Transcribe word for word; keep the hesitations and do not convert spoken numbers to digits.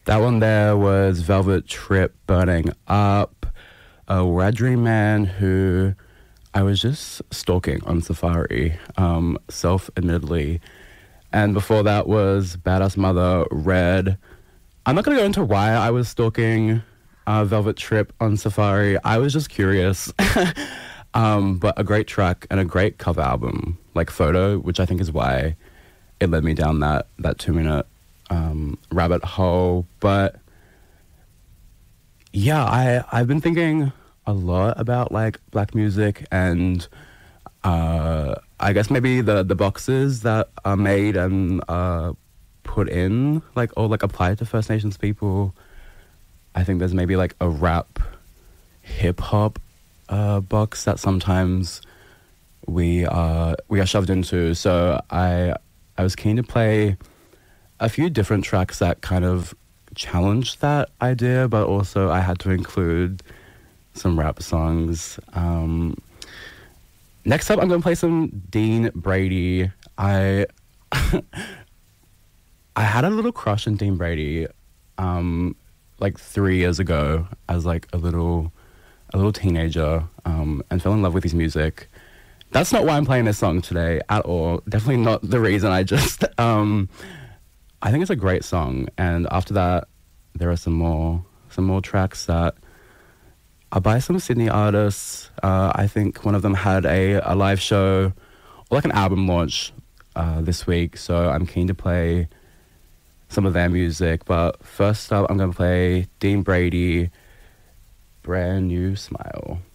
That one there was Velvet Trip, Burning Up, a Red Dream Man who I was just stalking on Safari, um, self-admittedly. And before that was Badass Mother, Red. I'm not going to go into why I was stalking uh, Velvet Trip on Safari. I was just curious. um, but a great track and a great cover album, like Photo, which I think is why it led me down that, that two-minute um, rabbit hole. But yeah, I, I've been thinking a lot about like black music and uh, I guess maybe the, the boxes that are made and uh, put in, like, or like applied to First Nations people. I think there's maybe like a rap hip hop uh, box that sometimes we are we are shoved into. So I I was keen to play a few different tracks that kind of challenged that idea, but also I had to include some rap songs. Um, next up, I'm going to play some Dean Brady. I I had a little crush on Dean Brady, um, like three years ago, as like a little a little teenager, um, and fell in love with his music. That's not why I'm playing this song today at all. Definitely not the reason. I just um, I think it's a great song, and after that, there are some more some more tracks that are by some Sydney artists. Uh, I think one of them had a, a live show, or like an album launch uh, this week, so I'm keen to play some of their music. But first up, I'm going to play Dean Brady, Brand New Smile.